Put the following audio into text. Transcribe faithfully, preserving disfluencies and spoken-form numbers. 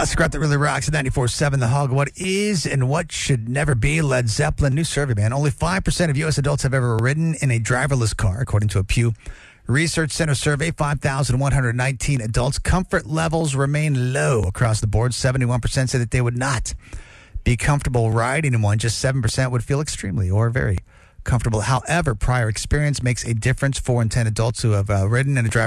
Classic rock that really rocks at ninety-four point seven The Hog. What is and what should never be Led Zeppelin? New survey, man. Only five percent of U S adults have ever ridden in a driverless car, according to a Pew Research Center survey. five thousand one hundred nineteen adults. Comfort levels remain low across the board. seventy-one percent say that they would not be comfortable riding in one. Just seven percent would feel extremely or very comfortable. However, prior experience makes a difference. four in ten adults who have uh, ridden in a driverless